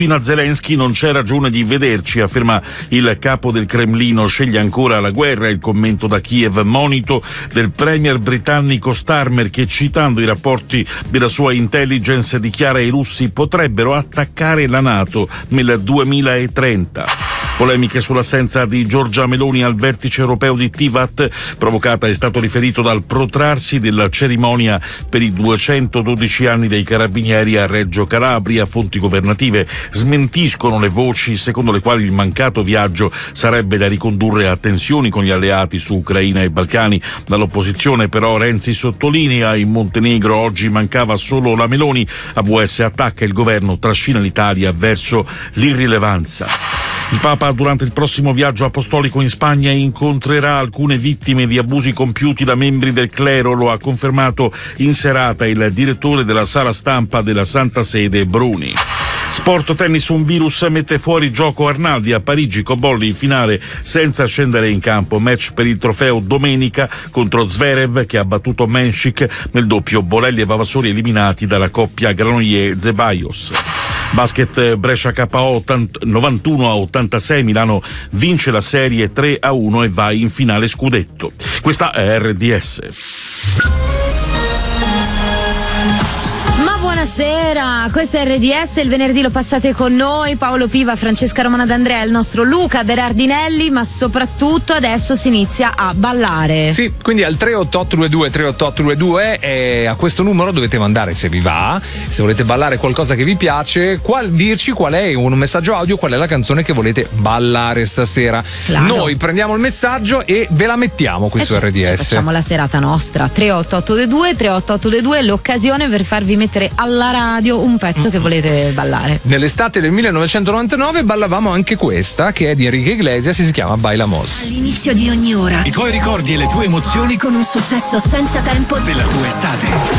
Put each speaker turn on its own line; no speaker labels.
Zelensky non c'è ragione di vederci, afferma il capo del Cremlino, sceglie ancora la guerra. Il commento da Kiev, monito del premier britannico Starmer, che citando i rapporti della sua intelligence dichiara i russi potrebbero attaccare la NATO nel 2030. Polemiche sull'assenza di Giorgia Meloni al vertice europeo di Tivat, provocata, è stato riferito, dal protrarsi della cerimonia per i 212 anni dei Carabinieri a Reggio Calabria. Fonti governative smentiscono le voci secondo le quali il mancato viaggio sarebbe da ricondurre a tensioni con gli alleati su Ucraina e Balcani. Dall'opposizione però Renzi sottolinea: in Montenegro oggi mancava solo la Meloni. AWS attacca il governo, trascina l'Italia verso l'irrilevanza. Il Papa durante il prossimo viaggio apostolico in Spagna incontrerà alcune vittime di abusi compiuti da membri del clero, lo ha confermato in serata il direttore della sala stampa della Santa Sede Bruni. Sport tennis, un virus mette fuori gioco Arnaldi. A Parigi Cobolli in finale senza scendere in campo. Match per il trofeo domenica contro Zverev, che ha battuto Menšik nel doppio. Bolelli e Vavassori eliminati dalla coppia Granollers-Zeballos. Basket, Brescia KO 91-86, Milano vince la serie 3-1 e va in finale scudetto. Questa è RDS.
Buonasera, questa è RDS, il venerdì lo passate con noi, Paolo Piva, Francesca Romana D'Andrea, il nostro Luca Berardinelli, ma soprattutto adesso si inizia a ballare.
Sì, quindi al 38822 e a questo numero dovete mandare, se vi va, se volete ballare qualcosa che vi piace, dirci qual è, un messaggio audio, qual è la canzone che volete ballare stasera.
Claro.
Noi prendiamo il messaggio e ve la mettiamo qui su RDS.
Facciamo la serata nostra, 38822, l'occasione per farvi mettere alla radio un pezzo che volete ballare.
Nell'estate del 1999 ballavamo anche questa, che è di Enrique Iglesias, si chiama Bailamos.
All'inizio di ogni ora
i tuoi ricordi e le tue emozioni
con un successo senza tempo
della tua estate.